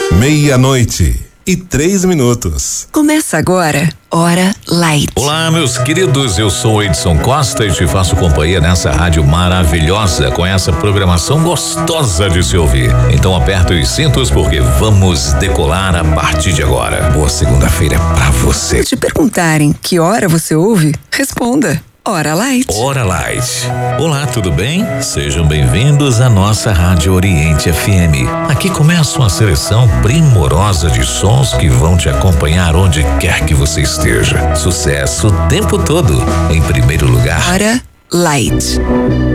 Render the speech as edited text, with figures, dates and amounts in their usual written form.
meia-noite e 3 minutos. Começa agora, Hora Light. Olá, meus queridos, eu sou Edson Costa e te faço companhia nessa rádio maravilhosa, com essa programação gostosa de se ouvir. Então aperta os cintos porque vamos decolar a partir de agora. Boa segunda-feira pra você. Se te perguntarem que hora você ouve, responda. Hora Light. Hora Light. Olá, tudo bem? Sejam bem-vindos à nossa Rádio Oriente FM. Aqui começa uma seleção primorosa de sons que vão te acompanhar onde quer que você esteja. Sucesso o tempo todo. Em primeiro lugar, Hora Light.